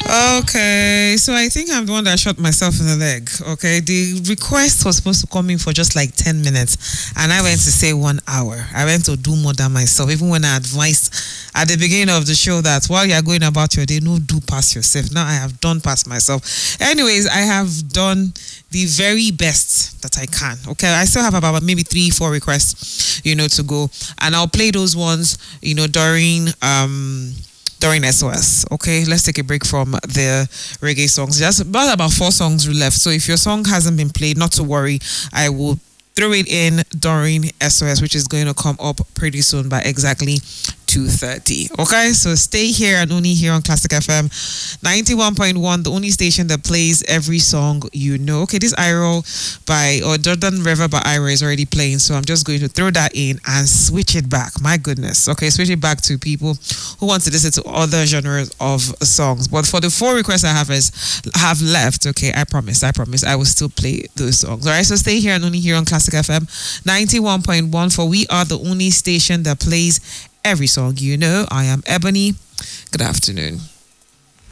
Okay, so I think I'm the one that shot myself in the leg. Okay, the request was supposed to come in for just like 10 minutes, and I went to say 1 hour. I went to do more than myself, even when I advised at the beginning of the show that while you're going about your day, no, do pass yourself. Now I have done past myself. Anyways, I have done the very best that I can. Okay, I still have about maybe 3-4 requests, to go, and I'll play those ones, during SOS. Okay, let's take a break from the reggae songs. Just about 4 songs left. So if your song hasn't been played, not to worry. I will throw it in during SOS, which is going to come up pretty soon by exactly 2:30. Okay, so stay here and only here on Classic FM 91.1, the only station that plays every song you know. Okay, this Iro or Jordan River by Iro is already playing, so I'm just going to throw that in and switch it back. My goodness. Okay, switch it back to people who want to listen to other genres of songs. But for the 4 requests I have left, okay, I promise I will still play those songs. All right, so stay here and only here on Classic FM 91.1, for we are the only station that plays every song you know. I am Ebony. Good afternoon.